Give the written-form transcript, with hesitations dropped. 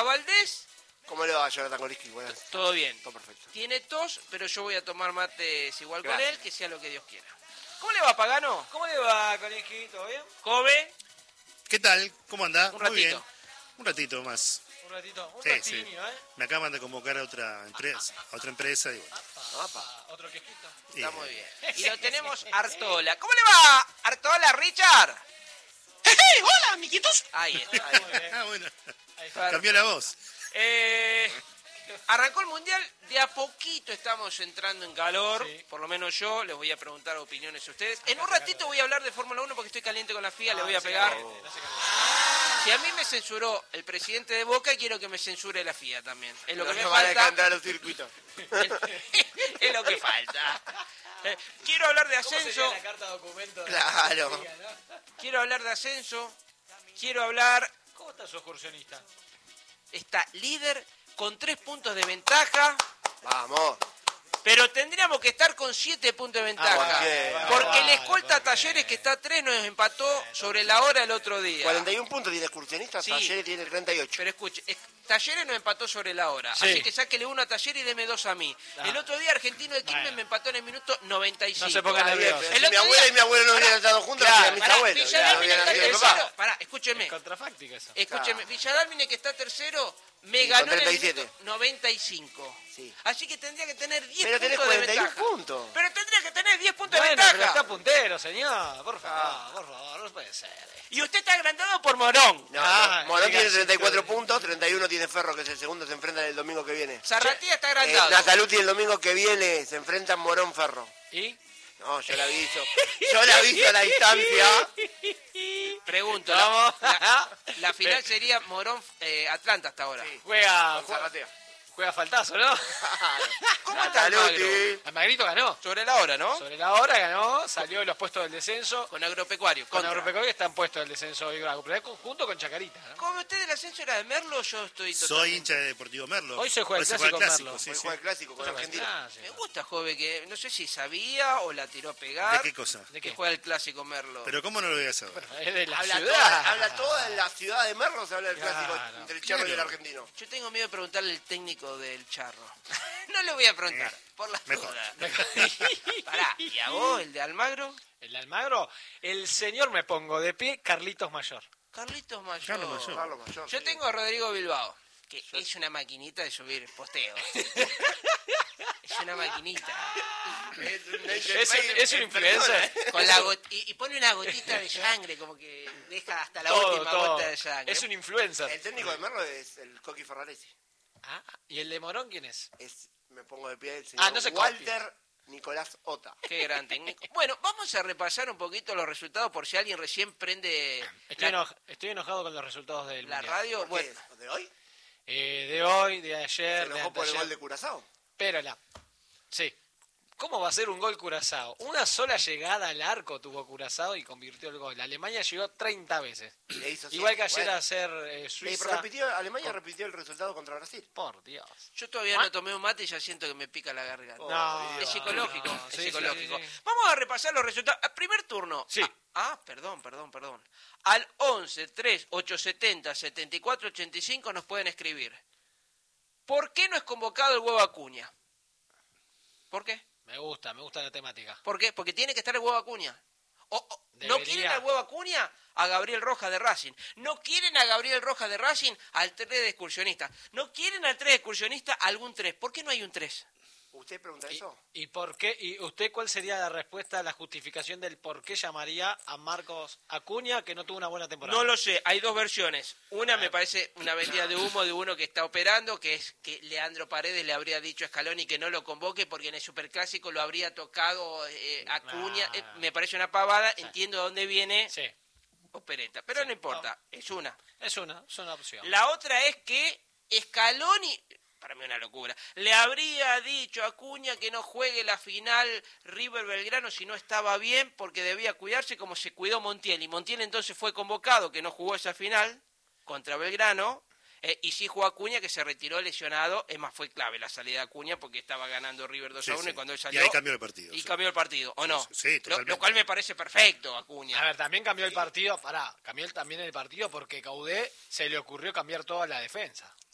Valdés. ¿Cómo le va a Jonathan Koliski? Buenas. Todo bien. Todo perfecto. Tiene tos, pero yo voy a tomar mates igual Gracias. con él, que sea lo que Dios quiera. ¿Cómo le va, Pagano? ¿Cómo le va, Koliski? ¿Todo bien? Kobe. ¿Qué tal? ¿Cómo anda? Un Muy ratito. bien. Un ratito más. Un ratito, un Sí, ratinho, sí. ¿eh? Me acaban de convocar a otra empresa, y bueno. Otro quejito. Está y- muy bien. Y lo tenemos Artola. ¿Cómo le va, Artola, Richard? ¡Hey, hola, amiguitos! Ahí está. Muy bien. Ah, bueno. Ahí está. Cambió la voz. Arrancó el Mundial, de a poquito estamos entrando en calor, Sí. por lo menos yo, les voy a preguntar opiniones a ustedes. En un ratito voy a hablar de Fórmula 1 porque estoy caliente con la FIA, le voy a pegar. No se caliente. Si a mí me censuró el presidente de Boca, quiero que me censure la FIA también. Es lo que me No van a falta. decantar los circuitos. Es lo que falta. Quiero hablar de ¿Cómo sería ascenso, la carta documento? de Claro. la liga, ¿no? quiero hablar de ascenso, quiero hablar, ¿Cómo está su excursionista? está líder con 3 puntos de ventaja, Vamos. pero tendríamos que estar con 7 puntos de ventaja. ¿por qué? Porque el Vale, escolta ¿por qué? Talleres, que está a 3, nos empató sobre la hora el otro día. 41 puntos tiene excursionista, Sí. Talleres tiene 38. Pero escuche, Talleres nos empató sobre la hora. Sí. Así que sáquele 1 a Talleres y deme 2 a mí. Ah. El otro día Argentino de Quilmes Bueno. me empató en el minuto 95. No se ponga Está bien, nervioso. pero El si mi otro abuela día- y mi abuelo no hubieran estado juntos, Claro, eran mis Pará, abuelos. Villa ya Dálmine hubieran está sido mi tercero. papá. Pará, escúcheme. Es contrafáctica eso. Escúcheme, Villa Dálmine, que está tercero, me Sí, ganó con en el 37. minuto 95. Sí. Así que tendría que tener 10 Pero tenés puntos de 41 ventaja. puntos. Pero tendría que tener 10 puntos Bueno, de pero ventaja. está puntero, señor. Por favor, no puede ser. Y usted está agrandado por Morón. No, Ah, no, Morón tiene diga, 34 sí, puntos, 31 tiene Ferro, que es el segundo, se enfrentan el domingo que viene. Zarratía está agrandado. Nazaluti el domingo que viene se enfrentan Morón-Ferro. ¿Y? No, yo le aviso. Yo le aviso a la distancia. Pregunto, Vamos. la final sería Morón-Atlanta hasta ahora. Sí. Juega faltazo, ¿no? ¿Cómo está el Magro? Nazaluti. Almagrito ganó. Sobre la hora, ¿no? Sobre la hora ganó, salió de los puestos del descenso. Con Agropecuario. Con contra. Agropecuario está en puesto del descenso hoy, pero es junto con Chacarita, ¿no? Como usted el ascenso era de Merlo, yo estoy Soy totalmente... hincha de Deportivo Merlo. Hoy se juega el Hoy clásico clásico, Merlo. sí, Hoy sí. juega el clásico con Argentina. Me gusta, joven, que no sé si sabía o la tiró a pegar. ¿De qué cosa? ¿De Que qué? juega el clásico Merlo. Pero ¿cómo no lo voy a saber? Es de la Habla ciudad. toda en la ciudad de Merlo, se habla del Claro. clásico entre el Charro y el argentino. Yo tengo miedo de preguntarle al técnico del Charro. No le voy a preguntar, por la mejor. duda. Pará, ¿y a vos, el de Almagro? El de Almagro, el señor me pongo de pie, Carlitos Mayor. Carlitos Mayor. Carlos Mayor. Carlos Mayor, Yo sí. tengo a Rodrigo Bilbao, que es una maquinita de subir posteo. Es una maquinita. Es un influencer. Con y pone una gotita de sangre, como que deja hasta la Todo, última todo. gota de sangre. Es un influencer. El técnico de Merlo es el Coqui Ferraresi. Ah, ¿y el de Morón quién es? Me pongo de pie el señor no se Walter Nicolás Ota. Qué gran técnico. Bueno, vamos a repasar un poquito los resultados por si alguien recién prende Estoy enojado con los resultados del la Mundial. radio. ¿Por Bueno, qué? ¿De hoy? De hoy, de Se ayer, de enojó por el anteayer. gol de Curazao. Espérala. Sí. ¿Cómo va a ser un gol Curazao? Una sola llegada al arco tuvo Curazao y convirtió el gol. Alemania llegó 30 veces. Y le hizo Igual siete. que ayer Bueno. a hacer Suiza. Alemania repitió el resultado contra Brasil. Por Dios. yo todavía no tomé un mate y ya siento que me pica la garganta. Oh, No, Es psicológico, no, es sí, psicológico. sí, sí. Vamos a repasar los resultados. Primer turno. Sí. Perdón. Al 11 3 870 74 85 nos pueden escribir. ¿Por qué no es convocado el Huevo Acuña? ¿Por qué? Me gusta la temática. ¿Por qué? Porque tiene que estar el Huevo Acuña. ¿No Debería. quieren al Huevo Acuña? A Gabriel Rojas de Racing. ¿No quieren a Gabriel Rojas de Racing? Al 3 de excursionista. ¿No quieren al 3 de excursionista? Algún 3. ¿Por qué no hay un 3? ¿Usted pregunta eso? ¿Y por qué? ¿Y usted cuál sería la respuesta, la justificación del por qué llamaría a Marcos Acuña que no tuvo una buena temporada? No lo sé, hay dos versiones. Una me parece una vendida de humo de uno que está operando, que es que Leandro Paredes le habría dicho a Scaloni que no lo convoque porque en el Superclásico lo habría tocado Acuña. Me parece una pavada, entiendo de dónde viene Sí, opereta, pero no importa, es una. es una opción. La otra es que Scaloni, para mí una locura, le habría dicho a Acuña que no juegue la final River Belgrano si no estaba bien porque debía cuidarse como se cuidó Montiel. Y Montiel entonces fue convocado, que no jugó esa final contra Belgrano, y sí jugó Acuña, que se retiró lesionado. Es más, fue clave la salida de Acuña porque estaba ganando River 2-1 Sí, y cuando él y salió... ahí cambió el partido. Y sí. cambió el partido, ¿o no? Sí, totalmente. Lo cual me parece perfecto, Acuña. A ver, también cambió el partido, cambió también el partido porque Caudé se le ocurrió cambiar toda la defensa.